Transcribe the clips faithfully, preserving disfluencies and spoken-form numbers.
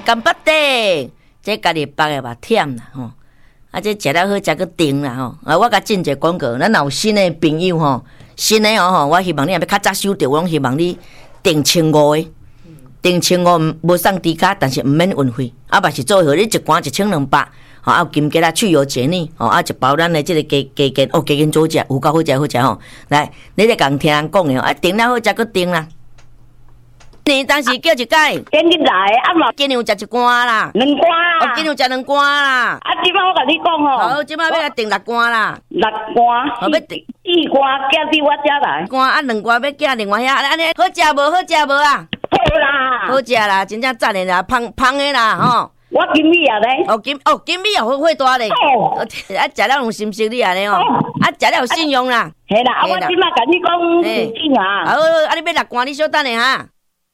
干巴的，这家己包的嘛忝啦吼。啊，这食了好，食个顶啦吼。啊，我甲进一个广告，咱若有新的朋友吼，新的哦吼，我希望你若要较早收到，我拢希望你订千五的，订千五无送低卡，但是毋免运费。啊，嘛是做好你一罐一千两百。吼啊，金桔啦，去油解腻，吼啊，一包咱的即个鸡鸡筋，哦，鸡筋做食，有够好食好食吼。来，你咧共听人讲的吼，啊，订了好食个订啦。你当时叫一解， 今日来啊嘛， 今日有食一罐啦， 两罐哦，今日有食两罐啦。 啊，即摆我甲你讲吼， 好，即摆要来订六罐啦， 六罐， 好要订四罐寄伫我遮来， 罐啊两罐要寄另外遐，安尼好食无？好食无啊？ 好啦， 好食啦，真正赞的啦，芳芳的啦吼。 我金米啊咧， 哦金哦金米也会会大咧， 哦， 啊食了有信息你安尼哦，啊食了有信用啦。 系啦，啊我即摆甲你讲事情啊， 好，啊你要六罐，你小等下哈。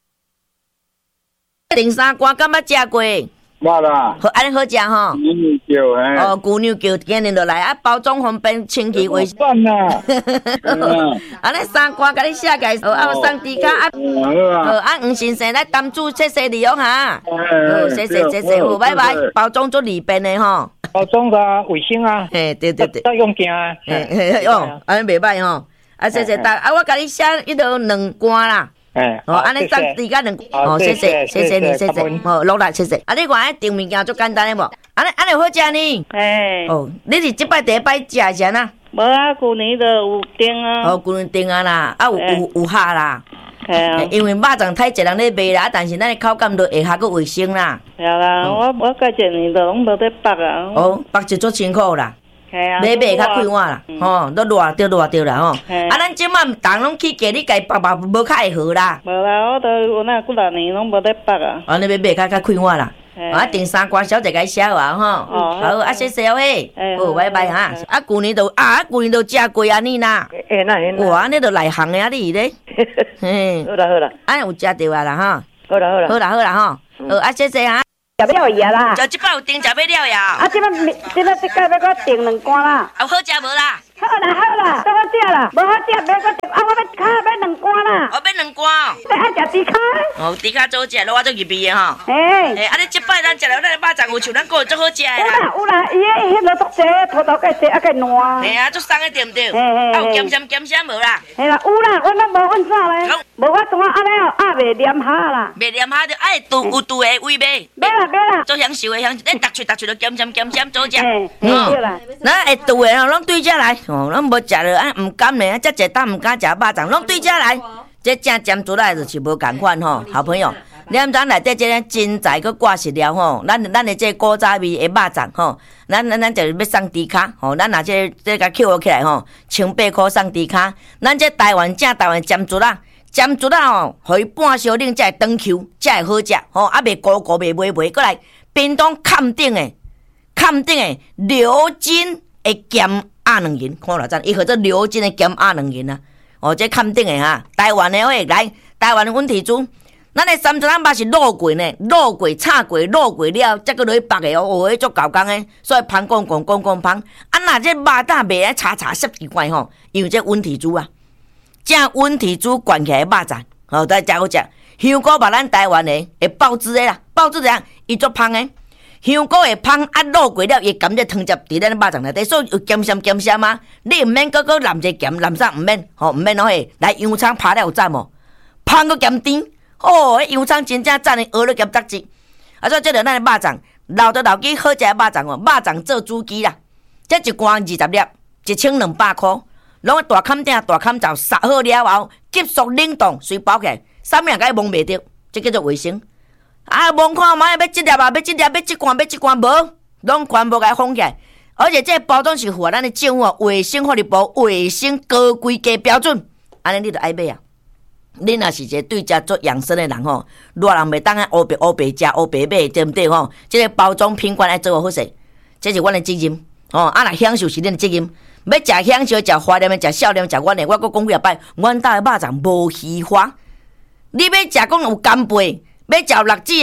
订三罐，敢捌食过？ 捌啦。 好，安尼好食吼。 牛肉叫嘿。 哦，牛肉叫今日就来啊，包装方便，清气卫生。 算啦。 安尼三罐，甲你写起来，哦，啊送猪脚啊，好啊，黄先生来担住，谢谢你哦哈。好，谢谢谢谢，好，拜拜。包装做利便的吼。 包装的卫生啊。 嘿，对对对。 要用件啊。 嘿嘿哦，安尼袂歹吼。啊，谢谢大，啊，我甲你写一条两罐啦。 哎， 哦，安尼送猪脚两，哦，谢谢谢谢你，谢谢，好，落来谢谢。啊，你看迄订物件足简单的无？安尼安尼好食呢。 哎， 哦，你是即摆第一摆食是安那？ 无啊，旧年就有订啊。 哦，旧年订啊啦，啊有有有客啦。 系啊。 因为肉粽太侪人咧卖啦，但是咱的口感都会较个卫生啦。 系啦，我我甲一年都拢无得剥啊。 哦，剥就足辛苦啦。 系啊。 买卖较快活啦，吼，都热着热着啦吼。啊，咱即摆人拢去价，你家剥剥无较会好啦。 无啦，我都有那几六年拢无得剥啊。 啊，你买卖较较快活啦。啊，订三罐小姐甲写话吼。哦。好，啊，谢谢嘿。好，拜拜哈。啊，旧年都啊，旧年都食过安尼啦。 哎，那那。 哇，你都内行的啊你咧。 嘿。好啦好啦。 安有食着啊啦哈。 好啦好啦。 好啦好啦吼。好，啊，谢谢哈。 食要了啦！ 就即摆有订食要了呀！ 啊，即摆即摆即摆要我订两罐啦！ 啊，好食无啦？ 好啦好啦，都好食啦，无好食要我订啊，我要卡要两罐啦！ 哦，要两罐哦！ 要爱食猪卡？ 哦，猪卡做食，我做入味的吼。 嘿， 诶，啊，你即摆咱食了咱的肉粽有像咱个做好食的啦。 有啦有啦，伊迄迄落足济，土豆介济，啊介烂。 嘿啊，足送的对毋对？ 嘿嘿嘿。 啊，有咸咸咸咸无啦？ 嘿啦，有啦，我拢无阮啥咧？无我怎啊安尼哦，啊袂黏下啦。 袂黏下着，爱度有度的味味。 买啦买啦。 做享受的享受，你逐喙逐喙都咸咸咸咸做食。 嘿，对啦。 咱会度的吼，拢对遮来，哦，咱无食着。啊，毋甘呢，遮济当毋敢食肉粽，拢对遮来。这正尖出来就是无共款吼，好朋友。你毋知内底这个真材佮挂实料吼，咱咱的这古早味的肉粽吼，咱咱咱就是要送猪脚吼，咱若这这甲扣起来吼，千八箍送猪脚。咱这台湾正台湾尖竹啊，尖竹啊吼，互伊半烧冷才会长 Q， 才会好食吼，啊袂糊糊袂袂袂，过来冰冻坎顶的坎顶的流金的咸。鸭卵仁，看偌赞，伊号做流金的咸鸭卵仁啊！哦，这坎顶的哈，台湾的喂，来台湾的阮提煮，咱的三层仔肉是卤过呢，卤过、炒过、卤过了，再搁落去剥的哦，哦，迄足够工的，所以芳公公公公芳。啊，若这肉蛋卖啊炒炒煞奇怪吼，因为这温体煮啊，正温体煮灌起来肉粽，哦，再真好食。香菇嘛，咱台湾的会爆汁的啦，爆汁怎样？伊足芳的。香菇会芳，啊卤过了，伊甘蔗汤汁伫咱肉粽内底，所以有咸咸咸咸啊！你毋免搁搁淋者咸，淋啥毋免，吼毋免咯嘿。来洋葱拍了有赞无？芳搁咸甜，哦，迄洋葱真正赞的，鹅肉咸杂质。啊，所以这着咱的肉粽，老着老记好食的肉粽哦，肉粽做主机啦。这一罐二十粒，一千两百箍，拢大坎顶大坎罩杀好了后，急速冷冻，随包起来，啥物人甲伊摸袂着，这叫做卫生。啊，望看买要即粒啊，要即粒，要即罐，要即罐无，拢全部甲封起来。而且这包装是符合咱的政府卫生福利部卫生高规格标准，安尼你就爱买啊。你若是一个对食做养生的人吼，热人袂当啊乌白乌白食乌白买，对毋对吼？这个包装品管爱做好势，这是阮的责任哦。啊，若享受是恁的责任，要食享受、食怀念的、食少年、食阮的，我阁讲几啊摆，阮家的肉粽无虚华。你要食讲有干贝。要食辣子的，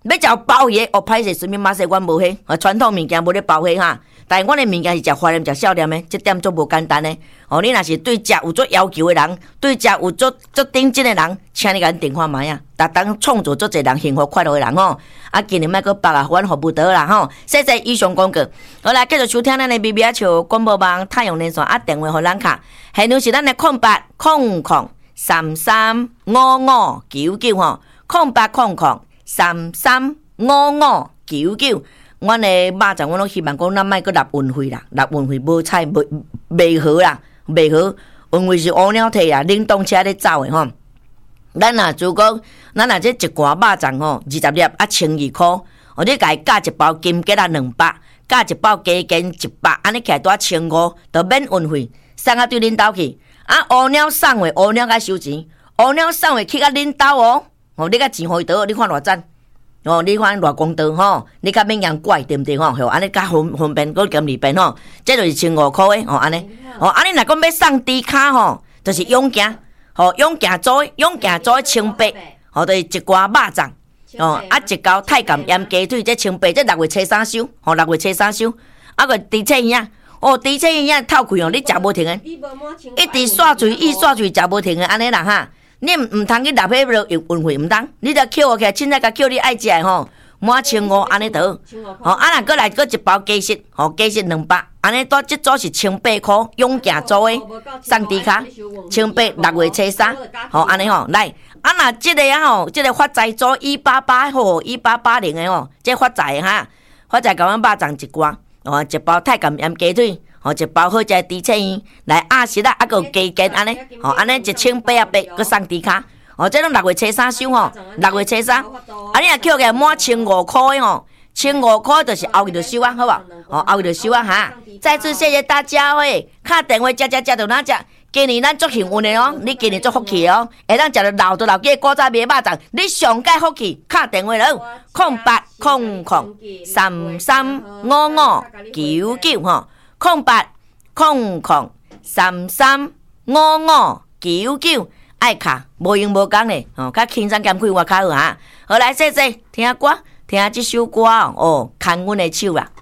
要食包鱼，哦，歹势，什么马西阮无迄，啊，传统物件无咧包迄哈。但是阮的物件是食花念、食少念的，这点做无简单的。哦，你若是对食有足要求的人，对食有足足顶真的人，请你甲咱电话买啊！逐当创造足侪人幸福快乐的人吼。啊，今年莫阁别啊，阮服务得啦吼。谢谢以上广告。好来，继续收听咱的 B B 球广播网太阳连线啊，电话互咱卡，现场是咱的空八空空三三五五九九吼，空八空空三三五五九九。阮的肉粽，阮拢希望讲，咱莫阁纳运费啦，纳运费无菜袂袂好啦，袂好。运费是乌鸟摕啦，冷冻车咧走的吼。咱若如果咱若这一罐肉粽吼，二十粒啊，千二箍。哦，你家加一包金桔啊，两百，加一包鸡根一百，安尼起来拄啊千五，就免运费，送啊对恁兜去。啊，乌鸟送货，乌鸟甲收钱，乌鸟送货去甲恁兜哦。哦，你甲钱互伊倒，你看偌赞。哦，你看偌公道吼，你较免人怪对毋对吼？吼，安尼较方方便，佫减二便吼，这就是千五箍诶，吼安尼，吼安尼若讲要送猪卡吼，就是永行，吼永行做，永行做千八，吼就是一罐肉粽，哦啊一包太监腌鸡腿，这千八，这六月初三收，吼六月初三收，啊个猪切耳啊，哦猪切耳啊透开哦，你食无停诶，一直刷嘴，一刷嘴食无停诶，安尼啦哈。你毋毋通去纳迄个运运费，毋通，你着扣起来，凊彩甲扣你爱食的吼，满千五安尼得，吼啊若过来过一包鸡翅，吼鸡翅两百，安尼多即组是千八箍，永行做的，送猪卡，千八六月初三，吼安尼吼来，啊若即个啊吼，即个发财组一八八吼，一八八零的吼，即发财哈，发财甲阮肉粽一罐，哦一包太监腌鸡腿。吼，一包好食的猪切耳，来鸭舌啊，啊个鸡根安尼，吼安尼一千八啊八，佮送猪卡，吼这拢六月初三收吼，六月初三，啊你若扣起来满千五块的吼，千五块就是后日就收啊，好无？吼后日就收啊哈！再次谢谢大家喂，敲电话食食食到哪食？今年咱足幸运的哦，你今年足福气哦，会当食到老多老鸡古早味肉粽，你上介福气，敲电话咯，空八空空三三五五九九吼。空八空空三三五五九九，爱卡无用无讲嘞，哦，较轻松减开我较好哈。好来，谢谢听歌，听这首歌哦，牵阮的手啦。